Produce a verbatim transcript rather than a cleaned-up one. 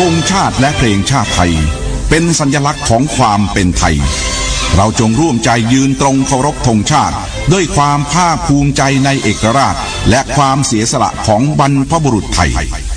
ธงชาติและเพลงชาติไทยเป็นสัญลักษณ์ของความเป็นไทยเราจงร่วมใจยืนตรงเคารพธงชาติด้วยความภาคภูมิใจในเอกราชและความเสียสละของบรรพบุรุษไทย